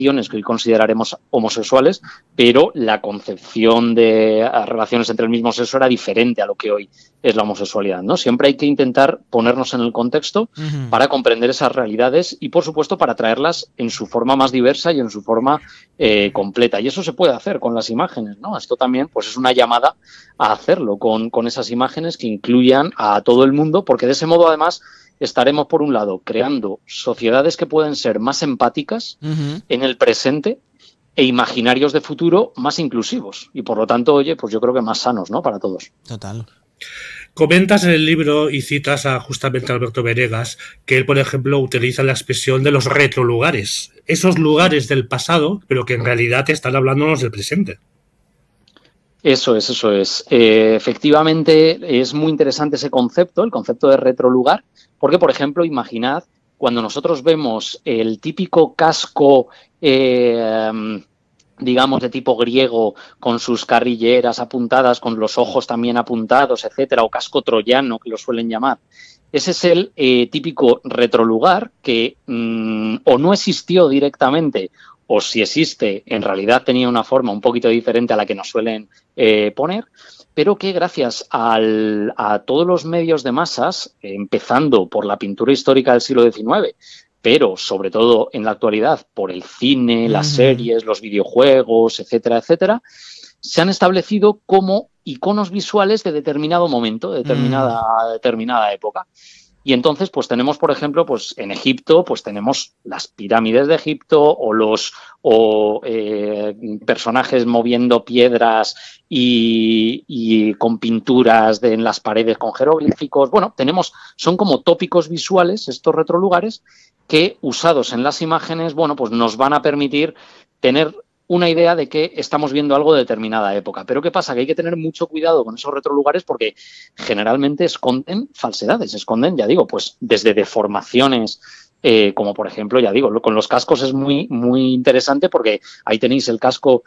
que hoy consideraremos homosexuales, pero la concepción de relaciones entre el mismo sexo era diferente a lo que hoy es la homosexualidad, ¿no? Siempre hay que intentar ponernos en el contexto para comprender esas realidades y, por supuesto, para traerlas en su forma más diversa y en su forma completa. Y eso se puede hacer con las imágenes, ¿no? Esto también pues, es una llamada a hacerlo con esas imágenes que incluyan a todo el mundo, porque de ese modo, además, estaremos, por un lado, creando sociedades que pueden ser más empáticas en el presente e imaginarios de futuro más inclusivos. Y, por lo tanto, oye, pues yo creo que más sanos, ¿no? Para todos. Total. Comentas en el libro y citas justamente a Alberto Venegas que él, por ejemplo, utiliza la expresión de los retrolugares. Esos lugares del pasado, pero que en realidad están hablándonos del presente. Eso es. Efectivamente, es muy interesante ese concepto, el concepto de retrolugar, porque, por ejemplo, imaginad cuando nosotros vemos el típico casco, digamos, de tipo griego, con sus carrilleras apuntadas, con los ojos también apuntados, etcétera, o casco troyano, que lo suelen llamar. Ese es el típico retrolugar que o no existió directamente, o si existe, en realidad tenía una forma un poquito diferente a la que nos suelen poner, pero que gracias a todos los medios de masas, empezando por la pintura histórica del siglo XIX, pero sobre todo en la actualidad por el cine, las series, los videojuegos, etcétera, etcétera, se han establecido como iconos visuales de determinado momento, de determinada época. Y entonces, pues tenemos, por ejemplo, pues en Egipto, pues tenemos las pirámides de Egipto o personajes moviendo piedras y con pinturas en las paredes con jeroglíficos. Bueno, son como tópicos visuales estos retrolugares que, usados en las imágenes, bueno, pues nos van a permitir tener una idea de que estamos viendo algo de determinada época. Pero ¿qué pasa? Que hay que tener mucho cuidado con esos retrolugares porque generalmente esconden falsedades, esconden, ya digo, pues desde deformaciones, como por ejemplo, ya digo, con los cascos es muy, muy interesante porque ahí tenéis el casco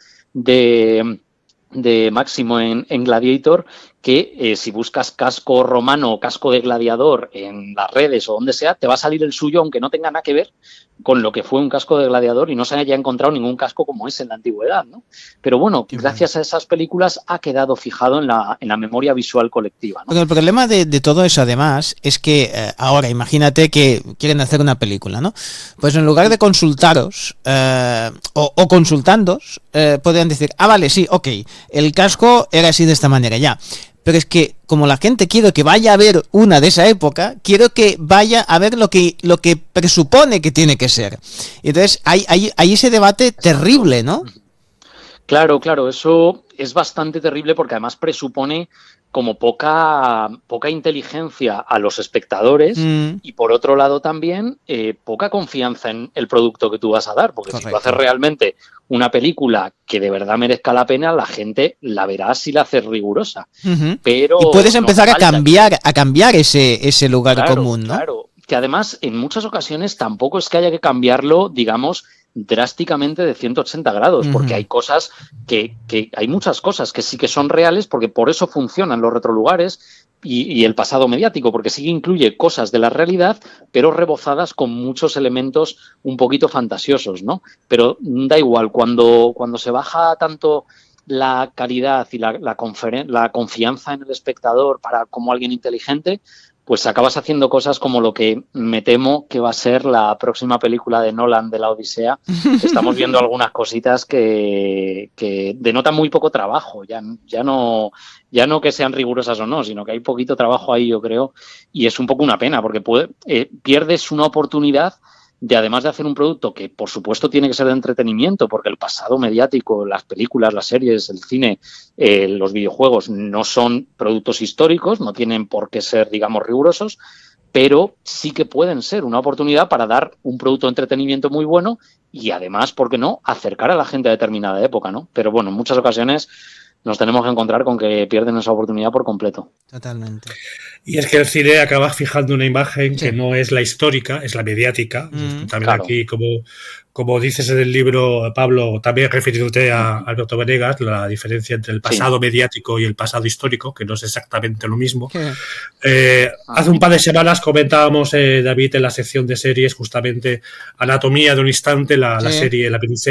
de Máximo en Gladiator, que si buscas casco romano o casco de gladiador en las redes o donde sea, te va a salir el suyo, aunque no tenga nada que ver con lo que fue un casco de gladiador y no se haya encontrado ningún casco como ese en la antigüedad, ¿no? Pero bueno, gracias a esas películas ha quedado fijado en la memoria visual colectiva, ¿no? Porque el problema de todo eso, además, es que ahora imagínate que quieren hacer una película, ¿no? Pues en lugar de consultaros o consultándoos, podrían decir, vale, sí, ok, el casco era así de esta manera, ya. Pero es que, como la gente quiere que vaya a ver una de esa época, quiero que vaya a ver lo que presupone que tiene que ser. Y entonces hay ese debate terrible, ¿no? Claro, eso es bastante terrible porque además presupone como poca inteligencia a los espectadores y, por otro lado, también poca confianza en el producto que tú vas a dar, porque Correcto. Si tú haces realmente una película que de verdad merezca la pena, la gente la verá si la haces rigurosa. Pero y puedes empezar a cambiar ese lugar común, ¿no? Claro, que además en muchas ocasiones tampoco es que haya que cambiarlo, digamos, drásticamente de 180 grados, porque hay cosas hay muchas cosas que sí que son reales, porque por eso funcionan los retrolugares y el pasado mediático, porque sí que incluye cosas de la realidad, pero rebozadas con muchos elementos un poquito fantasiosos, ¿no? Pero da igual, cuando se baja tanto la calidad y la confianza en el espectador como alguien inteligente, pues acabas haciendo cosas como lo que me temo que va a ser la próxima película de Nolan, de la Odisea. Estamos viendo algunas cositas que denotan muy poco trabajo, ya no que sean rigurosas o no, sino que hay poquito trabajo ahí, yo creo, y es un poco una pena, porque pierdes una oportunidad de, además de hacer un producto que, por supuesto, tiene que ser de entretenimiento, porque el pasado mediático, las películas, las series, el cine, los videojuegos no son productos históricos, no tienen por qué ser, digamos, rigurosos, pero sí que pueden ser una oportunidad para dar un producto de entretenimiento muy bueno y, además, ¿por qué no?, acercar a la gente a determinada época, ¿no? Pero, bueno, en muchas ocasiones nos tenemos que encontrar con que pierden esa oportunidad por completo. Totalmente. Y es que el cine acaba fijando una imagen que no es la histórica, es la mediática. También claro. Aquí, como dices en el libro, Pablo, también refiriéndote a Alberto Venegas, la diferencia entre el pasado mediático y el pasado histórico, que no es exactamente lo mismo. Hace un par de semanas comentábamos, David, en la sección de series, justamente Anatomía de un instante, la serie, la miniserie